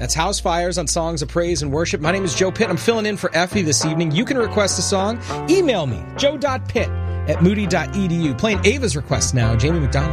That's House Fires on Songs of Praise and Worship. My name is Joe Pitt. I'm filling in for Effie this evening. You can request a song. Email me, joe.pitt@moody.edu. Playing Ava's request now, Jamie McDonald.